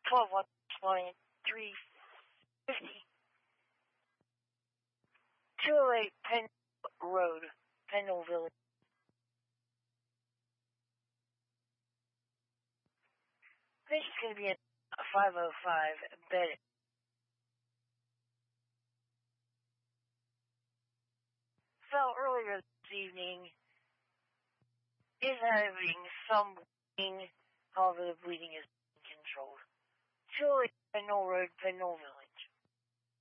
12-1-350. 208 Penn Road, Pendle Village. This is going to be a 505 bed. Fell earlier this evening. Is having some bleeding, however the bleeding is controlled. 208 Pendle Road, Pendleville.